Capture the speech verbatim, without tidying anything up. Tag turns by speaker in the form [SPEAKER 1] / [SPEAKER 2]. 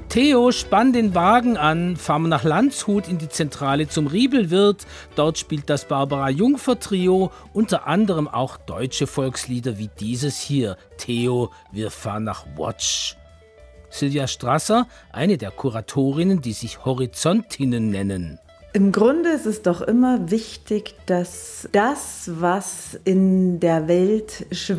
[SPEAKER 1] Theo, spann den Wagen an, fahren wir nach Landshut in die Zentrale zum Riebelwirt. Dort spielt das Barbara-Jungfer-Trio unter anderem auch deutsche Volkslieder wie dieses hier. Theo, wir fahren nach Watch. Sylvia Strasser, eine der Kuratorinnen, die sich Horizontinnen nennen.
[SPEAKER 2] Im Grunde ist es doch immer wichtig, dass das, was in der Welt schwingt,